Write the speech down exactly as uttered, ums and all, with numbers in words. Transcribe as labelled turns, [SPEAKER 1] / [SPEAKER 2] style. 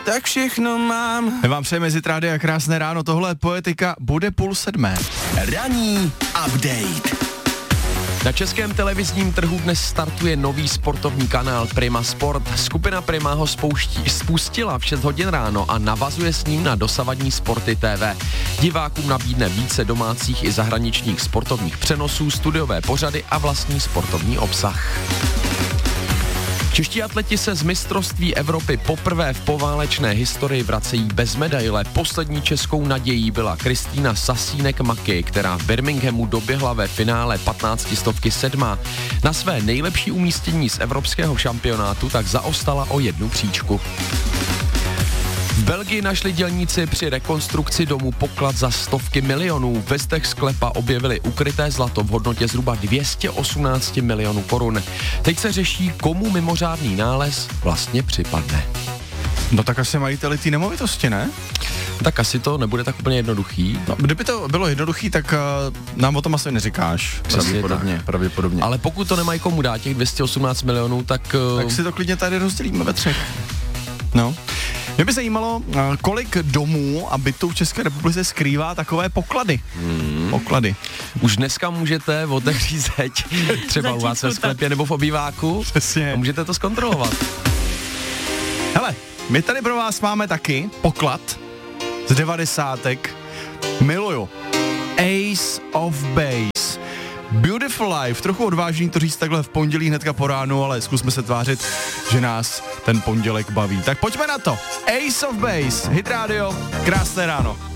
[SPEAKER 1] tak všechno mám.
[SPEAKER 2] My vám přejeme zítra a krásné ráno, tohle je Poetika, bude půl sedmé.
[SPEAKER 3] Ranní update.
[SPEAKER 4] Na českém televizním trhu dnes startuje nový sportovní kanál Prima Sport. Skupina Prima ho spouští, spustila v šest hodin ráno a navazuje s ním na dosavadní Sporty T V. Divákům nabídne více domácích i zahraničních sportovních přenosů, studiové pořady a vlastní sportovní obsah. Čeští atleti se z mistrovství Evropy poprvé v poválečné historii vracejí bez medaile. Poslední českou nadějí byla Kristýna Sasínek-Maky, která v Birminghamu doběhla ve finále patnáctistovky sedmá. Na své nejlepší umístění z evropského šampionátu tak zaostala o jednu příčku. V Belgii našli dělníci při rekonstrukci domu poklad za stovky milionů. Ve zdech sklepa objevili ukryté zlato v hodnotě zhruba dvě stě osmnáct milionů korun. Teď se řeší, komu mimořádný nález vlastně připadne.
[SPEAKER 2] No tak asi majiteli té nemovitosti, ne?
[SPEAKER 4] Tak asi to nebude tak úplně jednoduchý.
[SPEAKER 2] No, kdyby to bylo jednoduchý, tak uh, nám o tom asi neříkáš.
[SPEAKER 1] Pravděpodobně, pravděpodobně.
[SPEAKER 4] Ale pokud to nemají komu dát, těch dvě stě osmnáct milionů, tak... Uh...
[SPEAKER 2] Tak si to klidně tady rozdělíme ve třech. No. Mě by zajímalo, kolik domů a bytů v České republice skrývá takové poklady. Hmm. Poklady.
[SPEAKER 4] Už dneska můžete otevřít zeď, třeba u vás ve sklepě nebo v obýváku.
[SPEAKER 2] Přesně.
[SPEAKER 4] A můžete to zkontrolovat.
[SPEAKER 2] Hele, my tady pro vás máme taky poklad z devadesátek. Miluju. Ace of Base. Beautiful Life, trochu odvážný to říct takhle v pondělí hnedka po ránu, ale zkusme se tvářit, že nás ten pondělek baví. Tak pojďme na to. Ace of Base, Hit Radio, krásné ráno.